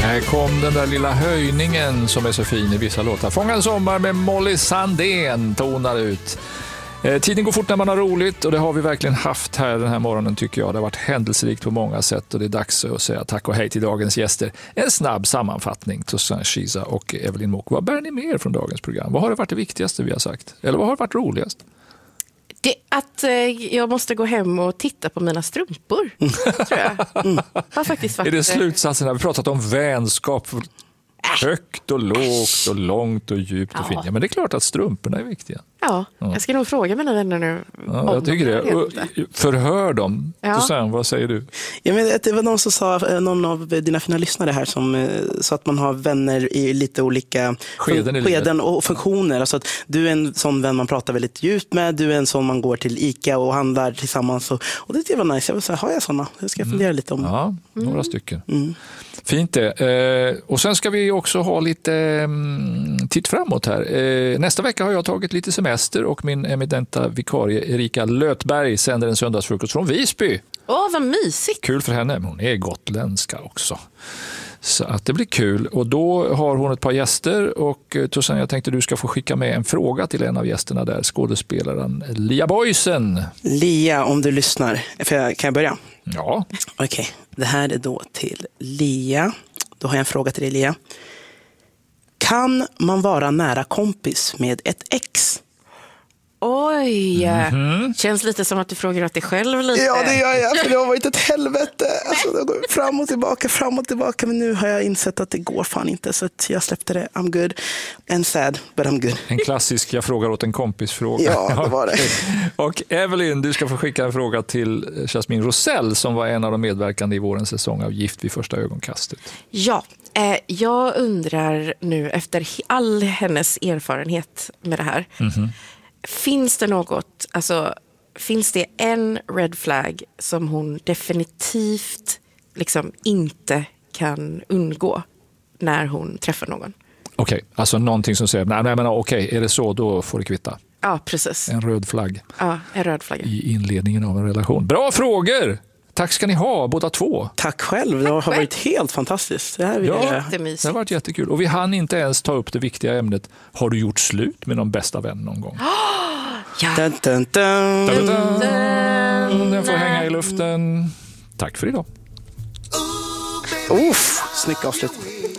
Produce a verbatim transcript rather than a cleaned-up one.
Här kom den där lilla höjningen som är så fin i vissa låtar. Fånga en sommar med Molly Sandén tonar ut. Eh, tiden går fort när man har roligt och det har vi verkligen haft här den här morgonen tycker jag. Det har varit händelserikt på många sätt och det är dags att säga tack och hej till dagens gäster. En snabb sammanfattning till Susanne Shiza och Evelyn Mok. Vad bär ni med från dagens program? Vad har det varit det viktigaste vi har sagt? Eller vad har varit roligast? Det, att eh, jag måste gå hem och titta på mina strumpor, mm. tror jag. Mm. Har faktiskt varit, är det slutsatsen? Vi har pratat om vänskap, högt och lågt och långt och djupt och ja. fint. Ja, men det är klart att strumporna är viktiga. Ja, ja. Jag ska nog fråga mina vänner nu. Ja, jag tycker det. Förhör dem. Ja. Susanne, vad säger du? Ja, men det var någon som sa, någon av dina fina lyssnare här som sa att man har vänner i lite olika skeden, skeden och funktioner. Alltså att du är en sån vän man pratar väldigt djupt med, du är en sån man går till ICA och handlar tillsammans. Och, och det var nice. Jag vill säga, har jag såna? Jag ska fundera mm. lite om. Ja, några mm. stycken. Mm. Fint det. Eh, och sen ska vi också ha lite mm, titt framåt här. Eh, nästa vecka har jag tagit lite semester och min eminenta vikarie Erika Lötberg sänder en söndagsfrukost från Visby. Åh, vad mysigt. Kul för henne. Hon är gotländska också. Så att det blir kul. Och då har hon ett par gäster och Susanne, jag tänkte du ska få skicka med en fråga till en av gästerna där, skådespelaren Lia Boysen. Lia, om du lyssnar. Kan jag börja? Ja. Okej, okay. Det här är då till Lia. Då har jag en fråga till dig, Lia. Kan man vara nära kompis med ett ex? Oj, mm-hmm. Känns lite som att du frågar åt dig själv lite. Ja, det gör jag, för det har varit ett helvete. Alltså, det går fram och tillbaka, fram och tillbaka. Men nu har jag insett att det går fan inte, så att jag släppte det. I'm good. And sad, but I'm good. En klassisk, jag frågar åt en kompis-fråga. Ja, det var det. Och Evelyn, du ska få skicka en fråga till Jasmine Rosell som var en av de medverkande i vårens säsong av Gift vid första ögonkastet. Ja, eh, jag undrar nu efter all hennes erfarenhet med det här. Mm-hmm. Finns det något, alltså finns det en red flag som hon definitivt liksom inte kan undgå när hon träffar någon? Okej, okay, alltså någonting som säger, nej, nej men okej, okay, är det så då får det kvitta. Ja, precis. En röd flagg. Ja, en röd flagg. I inledningen av en relation. Bra frågor! Tack ska ni ha, båda två. Tack själv, det har Tack varit själv. helt fantastiskt. Det här ja, jag... det har varit jättekul. Och vi hann inte ens ta upp det viktiga ämnet. Har du gjort slut med någon bästa vän någon gång? Ja. Dun, dun, dun. Dun, dun, dun. Den får hänga i luften. Tack för idag. Uff, snygg avslutning.